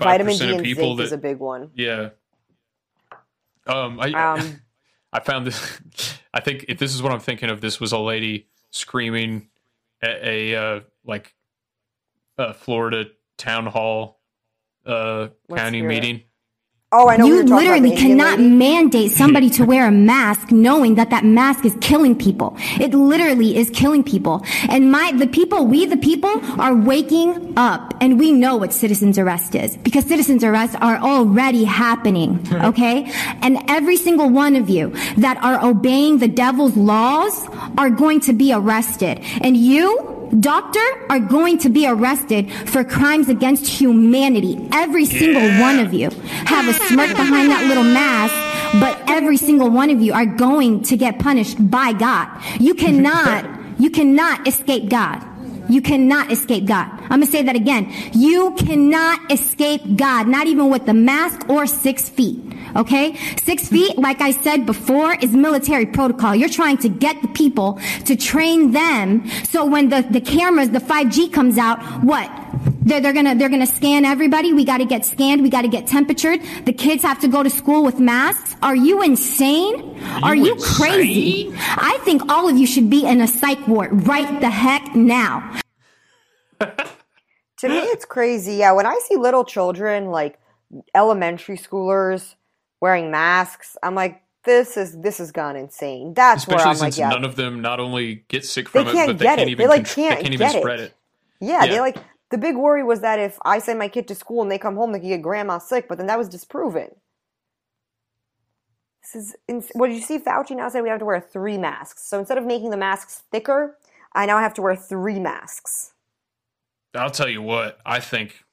vitamin D of and people zinc that is a big one. yeah. I found this. I think if this is what I'm thinking of, this was a lady screaming at a Florida town hall county meeting. Oh, I know. You literally cannot mandate somebody to wear a mask knowing that that mask is killing people. It literally is killing people. And we the people are waking up, and we know what citizen's arrest is, because citizen's arrests are already happening. Okay? And every single one of you that are obeying the devil's laws are going to be arrested. And you, doctor, are going to be arrested for crimes against humanity. Every single one of you have a smirk behind that little mask, but every single one of you are going to get punished by God. You cannot escape God. You cannot escape God. I'm going to say that again. You cannot escape God, not even with the mask or 6 feet. Okay? 6 feet, like I said before, is military protocol. You're trying to get the people to train them, so when the cameras, the 5G comes out, what? They're gonna scan everybody. We gotta get scanned. We gotta get temperatured. The kids have to go to school with masks. Are you insane? Are you crazy? I think all of you should be in a psych ward right the heck now. To me, it's crazy. Yeah, when I see little children, like elementary schoolers, wearing masks, I'm like, this has gone insane. That's especially where I'm since like, yeah. None of them not only get sick from it, but they can't even spread it. Yeah, they like, the big worry was that if I send my kid to school and they come home, they could get grandma sick, but then that was disproven. What did you see? Fauci now said we have to wear 3 masks. So instead of making the masks thicker, I now have to wear 3 masks. I'll tell you what, I think,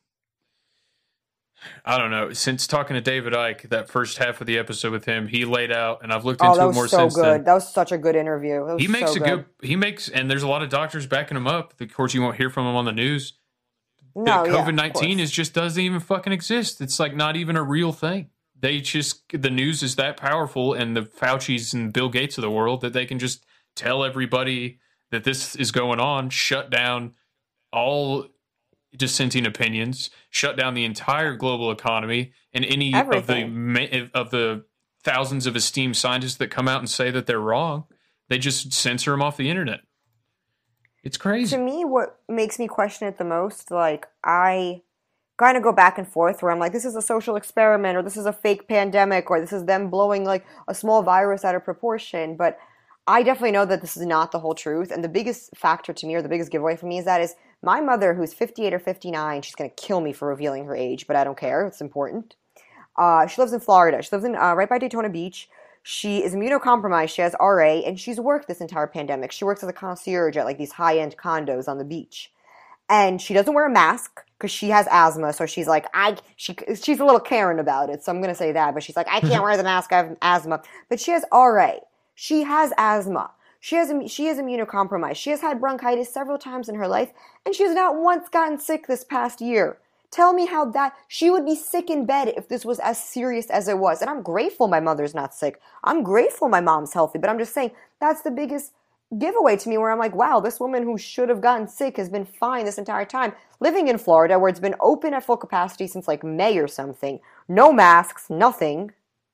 I don't know, since talking to David Icke, that first half of the episode with him, he laid out, and I've looked into it more since then. That was such a good interview. He makes and there's a lot of doctors backing him up. Of course, you won't hear from him on the news. No, COVID-19 doesn't even fucking exist. It's like not even a real thing. The news is that powerful, and the Faucis and Bill Gates of the world, that they can just tell everybody that this is going on, shut down all dissenting opinions, shut down the entire global economy, and any of the thousands of esteemed scientists that come out and say that they're wrong, they just censor them off the internet. It's crazy. To me, what makes me question it the most, like, I kind of go back and forth where I'm like, this is a social experiment, or this is a fake pandemic, or this is them blowing like a small virus out of proportion. But I definitely know that this is not the whole truth. And the biggest factor to me, or the biggest giveaway for me, is my mother, who's 58 or 59, she's going to kill me for revealing her age, but I don't care. It's important. She lives in Florida. She lives in right by Daytona Beach. She is immunocompromised. She has RA, and she's worked this entire pandemic. She works as a concierge at like these high-end condos on the beach. And she doesn't wear a mask because she has asthma. So she's like, she's a little Karen about it. So I'm going to say that. But she's like, I can't wear the mask. I have asthma. But she has RA. She has asthma. She is immunocompromised. She has had bronchitis several times in her life. And she has not once gotten sick this past year. Tell me how she would be sick in bed if this was as serious as it was. And I'm grateful my mother's not sick. I'm grateful my mom's healthy. But I'm just saying, that's the biggest giveaway to me, where I'm like, wow, this woman who should have gotten sick has been fine this entire time. Living in Florida, where it's been open at full capacity since like May or something. No masks, nothing.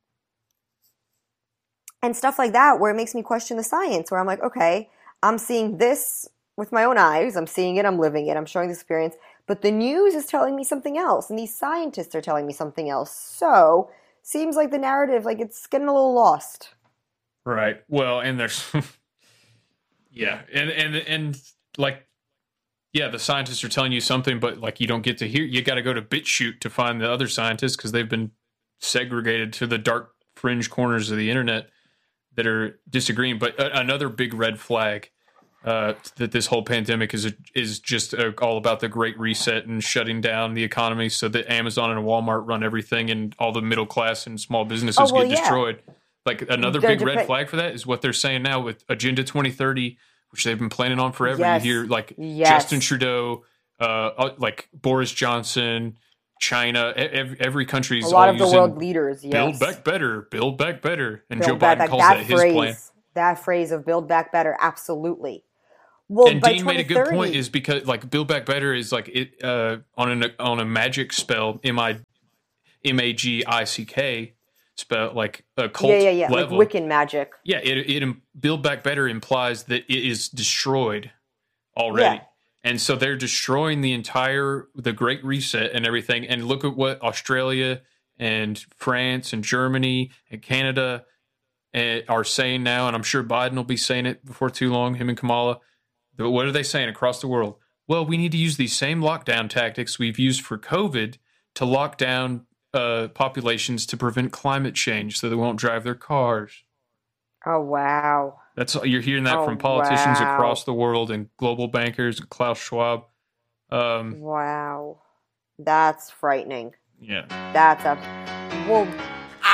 And stuff like that, where it makes me question the science, where I'm like, okay, I'm seeing this with my own eyes. I'm seeing it, I'm living it, I'm showing the experience. But the news is telling me something else, and these scientists are telling me something else. So, seems like the narrative, like, it's getting a little lost. Right. Well, and there's... yeah. And like, yeah, the scientists are telling you something, but, like, you don't get to hear... You got to go to BitChute to find the other scientists, because they've been segregated to the dark fringe corners of the internet that are disagreeing. But another big red flag... that this whole pandemic is just all about the Great Reset and shutting down the economy so that Amazon and Walmart run everything, and all the middle class and small businesses get destroyed. Like, another big red flag for that is what they're saying now with Agenda 2030, which they've been planning on forever. Yes. You hear like Justin Trudeau, like Boris Johnson, China, every country's a lot of the world leaders. Yes. Build back better, and Joe Biden calls that his plan. That phrase of "build back better," absolutely. Well, And by Dean made a good point 2030, is because like Build Back Better is like it on a magic spell Magick spell like a yeah, cult yeah, yeah, like level. Wiccan magic. Yeah, it Build Back Better implies that it is destroyed already. Yeah. And so they're destroying the Great Reset and everything. And look at what Australia and France and Germany and Canada are saying now. And I'm sure Biden will be saying it before too long, him and Kamala. But what are they saying across the world? Well, we need to use these same lockdown tactics we've used for COVID to lock down populations to prevent climate change so they won't drive their cars. Oh, wow. You're hearing that from politicians across the world and global bankers, Klaus Schwab. Wow. That's frightening. Yeah. Well,